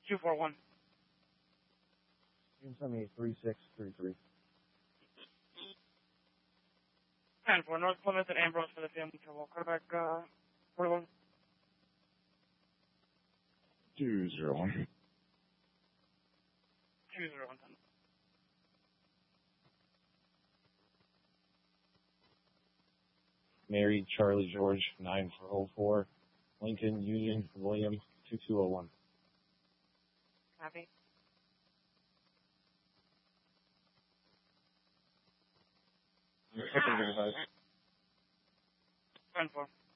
241. You can send me 3633. 10 for North Plymouth and Ambrose for the family trouble. Quarterback, 41. 201. 201. Mary, Charlie, George, 9404. Lincoln, Union, William, 2201. Copy. 10 4.